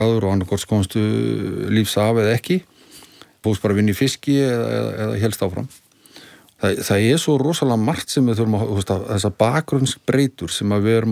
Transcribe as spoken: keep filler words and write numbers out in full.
og annarkvort komstu lífs af eða ekki, fórst bara að vinna í fiski eða, eða, eða helst áfram. Það, það er svo rosalega margt sem við þurfum að, þú veist, að þessar bakgrunnsbreytur sem að við erum